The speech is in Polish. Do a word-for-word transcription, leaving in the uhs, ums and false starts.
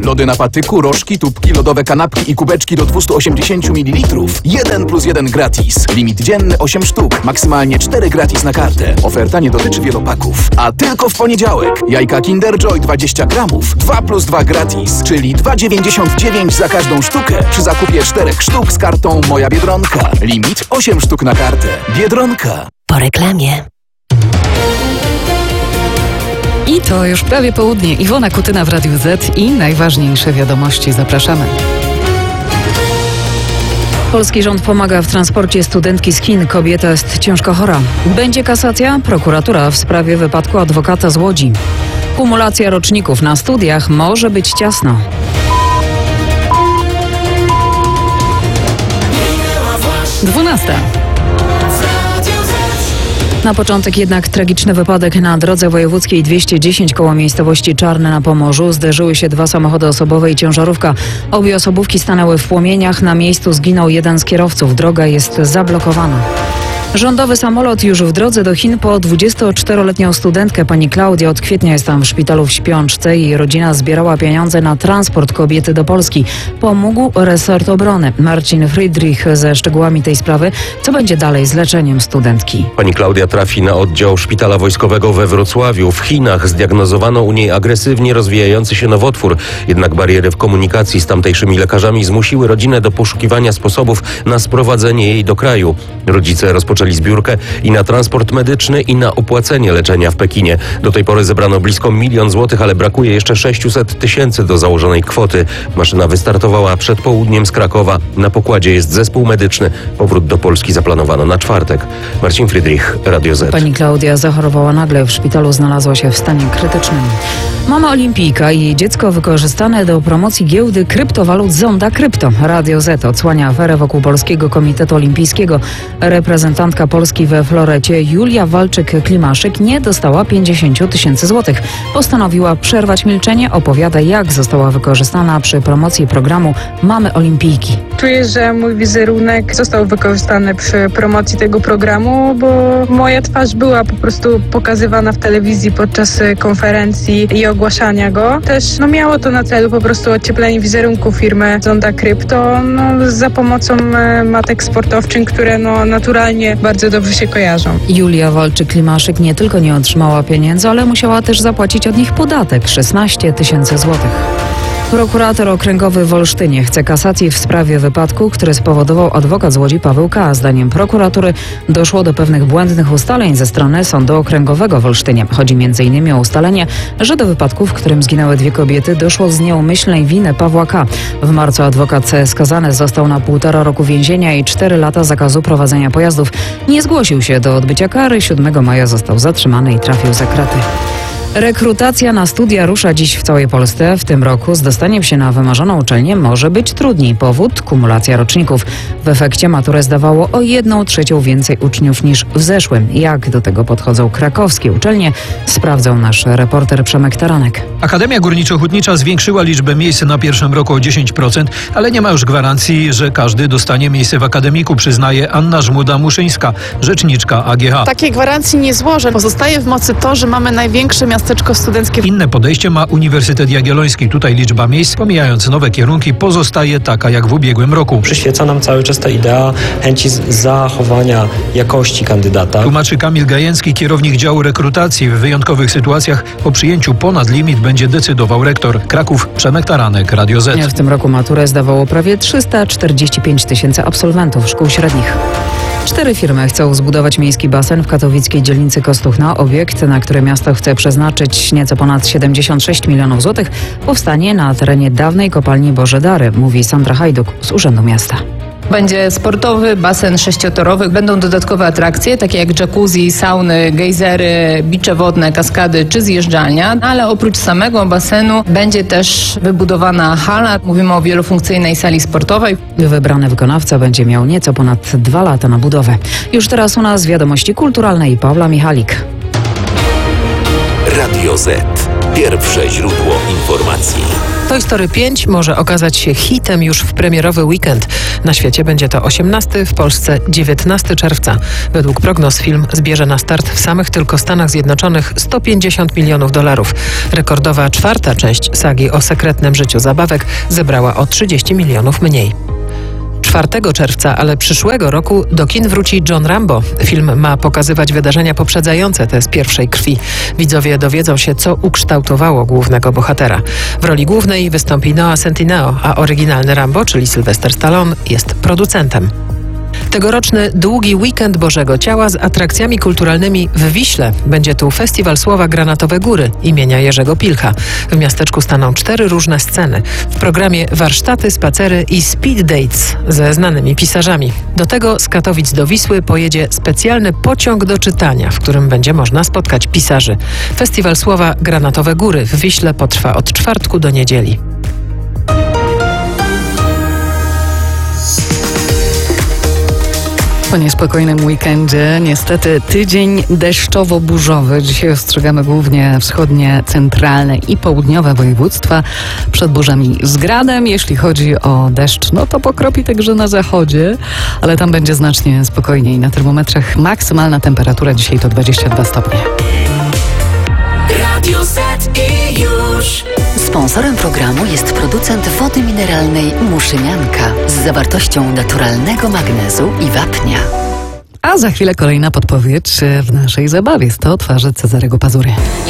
Lody na patyku, rożki, tubki, lodowe kanapki i kubeczki do dwieście osiemdziesiąt mililitrów. jeden plus jeden gratis. Limit dzienny osiem sztuk. Maksymalnie cztery gratis na kartę. Oferta nie dotyczy wielopaków. A tylko w poniedziałek. Jajka Kinder Joy dwadzieścia gramów. dwa plus dwa gratis. Czyli dwa dziewięćdziesiąt dziewięć za każdą sztukę. Przy zakupie czterech sztuk z kartą Moja Biedronka. Limit osiem sztuk na kartę. Biedronka. Po reklamie. I to już prawie południe. Iwona Kutyna w Radiu Z i najważniejsze wiadomości. Zapraszamy. Polski rząd pomaga w transporcie studentki z Chin. Kobieta jest ciężko chora. Będzie kasacja? Prokuratura w sprawie wypadku adwokata z Łodzi. Kumulacja roczników na studiach może być ciasno. Dwunasta. Na początek jednak tragiczny wypadek na drodze wojewódzkiej dwieście dziesięć koło miejscowości Czarne na Pomorzu. Zderzyły się dwa samochody osobowe i ciężarówka. Obie osobówki stanęły w płomieniach. Na miejscu zginął jeden z kierowców. Droga jest zablokowana. Rządowy samolot już w drodze do Chin po dwudziestoczteroletnią studentkę. Pani Klaudia od kwietnia jest tam w szpitalu w Śpiączce. Jej rodzina zbierała pieniądze na transport kobiety do Polski. Pomógł resort obrony. Marcin Friedrich ze szczegółami tej sprawy. Co będzie dalej z leczeniem studentki? Pani Klaudia trafi na oddział szpitala wojskowego we Wrocławiu. W Chinach zdiagnozowano u niej agresywnie rozwijający się nowotwór. Jednak bariery w komunikacji z tamtejszymi lekarzami zmusiły rodzinę do poszukiwania sposobów na sprowadzenie jej do kraju. Rodzice rozpoczęli zbiórkę i na transport medyczny, i na opłacenie leczenia w Pekinie. Do tej pory zebrano blisko milion złotych, ale brakuje jeszcze sześćset tysięcy do założonej kwoty. Maszyna wystartowała przed południem z Krakowa. Na pokładzie jest zespół medyczny. Powrót do Polski zaplanowano na czwartek. Marcin Friedrich, Radio Z. Pani Klaudia zachorowała nagle. W szpitalu znalazła się w stanie krytycznym. Mama olimpijka i jej dziecko wykorzystane do promocji giełdy kryptowalut Zonda Krypto. Radio Z odsłania aferę wokół Polskiego Komitetu Olimpijskiego. Reprezentantka Polski we florecie Julia Walczyk-Klimaszyk nie dostała pięćdziesiąt tysięcy złotych. Postanowiła przerwać milczenie. Opowiada, jak została wykorzystana przy promocji programu Mamy Olimpijki. Czuję, że mój wizerunek został wykorzystany przy promocji tego programu, bo moja twarz była po prostu pokazywana w telewizji podczas konferencji i ogłaszania go. Też no, miało to na celu po prostu ocieplenie wizerunku firmy Zonda Krypto no, za pomocą e, matek sportowczyń, które no, naturalnie bardzo dobrze się kojarzą. Julia Walczyk-Klimaszyk nie tylko nie otrzymała pieniędzy, ale musiała też zapłacić od nich podatek szesnaście tysięcy złotych. Prokurator okręgowy w Olsztynie chce kasacji w sprawie wypadku, który spowodował adwokat z Łodzi Paweł K. Zdaniem prokuratury doszło do pewnych błędnych ustaleń ze strony Sądu Okręgowego w Olsztynie. Chodzi między innymi o ustalenie, że do wypadku, w którym zginęły dwie kobiety, doszło z nieumyślnej winy Pawła K. W marcu adwokat skazany został na półtora roku więzienia i cztery lata zakazu prowadzenia pojazdów. Nie zgłosił się do odbycia kary. siódmego maja został zatrzymany i trafił za kraty. Rekrutacja na studia rusza dziś w całej Polsce. W tym roku z dostaniem się na wymarzoną uczelnię może być trudniej. Powód? Kumulacja roczników. W efekcie maturę zdawało o jedną trzecią więcej uczniów niż w zeszłym. Jak do tego podchodzą krakowskie uczelnie, sprawdzał nasz reporter Przemek Taranek. Akademia Górniczo-Hutnicza zwiększyła liczbę miejsc na pierwszym roku o dziesięć procent, ale nie ma już gwarancji, że każdy dostanie miejsce w akademiku, przyznaje Anna Żmuda-Muszyńska, rzeczniczka A G H. Takiej gwarancji nie złożę. Pozostaje w mocy to, że mamy największe miasteczko studenckie. Inne podejście ma Uniwersytet Jagielloński. Tutaj liczba miejsc, pomijając nowe kierunki, pozostaje taka jak w ubiegłym roku. Przyświeca nam cały czas ta idea chęci zachowania jakości kandydata. Tłumaczy Kamil Gajęcki, kierownik działu rekrutacji. W wyjątkowych sytuacjach o przyjęciu ponad limit będzie decydował rektor. Kraków, Przemek Taranek, Radio Z. W tym roku maturę zdawało prawie trzysta czterdzieści pięć tysięcy absolwentów szkół średnich. Cztery firmy chcą zbudować miejski basen w katowickiej dzielnicy Kostuchna. Obiekt, na który miasto chce przeznaczyć nieco ponad siedemdziesiąt sześć milionów złotych, powstanie na terenie dawnej kopalni Boże Dary, mówi Sandra Hajduk z Urzędu Miasta. Będzie sportowy, basen sześciotorowy. Będą dodatkowe atrakcje, takie jak jacuzzi, sauny, gejzery, bicze wodne, kaskady czy zjeżdżalnia. Ale oprócz samego basenu będzie też wybudowana hala. Mówimy o wielofunkcyjnej sali sportowej. Wybrany wykonawca będzie miał nieco ponad dwa lata na budowę. Już teraz u nas wiadomości kulturalne i Paula Michalik. Radio Z. Pierwsze źródło informacji. Toy Story pięć może okazać się hitem już w premierowy weekend. Na świecie będzie to osiemnastego, w Polsce dziewiętnastego czerwca. Według prognoz film zbierze na start w samych tylko Stanach Zjednoczonych sto pięćdziesiąt milionów dolarów. Rekordowa czwarta część sagi o sekretnym życiu zabawek zebrała o trzydzieści milionów mniej. czwartego czerwca, ale przyszłego roku do kin wróci John Rambo. Film ma pokazywać wydarzenia poprzedzające te z pierwszej krwi. Widzowie dowiedzą się, co ukształtowało głównego bohatera. W roli głównej wystąpi Noah Centineo, a oryginalny Rambo, czyli Sylvester Stallone, jest producentem. Tegoroczny Długi Weekend Bożego Ciała z atrakcjami kulturalnymi w Wiśle. Będzie tu Festiwal Słowa Granatowe Góry imienia Jerzego Pilcha. W miasteczku staną cztery różne sceny. W programie warsztaty, spacery i speed dates ze znanymi pisarzami. Do tego z Katowic do Wisły pojedzie specjalny pociąg do czytania, w którym będzie można spotkać pisarzy. Festiwal Słowa Granatowe Góry w Wiśle potrwa od czwartku do niedzieli. Po niespokojnym weekendzie niestety tydzień deszczowo-burzowy. Dzisiaj ostrzegamy głównie wschodnie, centralne i południowe województwa przed burzami z gradem. Jeśli chodzi o deszcz, no to pokropi także na zachodzie, ale tam będzie znacznie spokojniej. Na termometrach maksymalna temperatura dzisiaj to dwadzieścia dwa stopnie. Radio Z i już. Sponsorem programu jest producent wody mineralnej Muszynianka z zawartością naturalnego magnezu i wapnia. A za chwilę kolejna podpowiedź w naszej zabawie. sto twarzy Cezarego Pazury.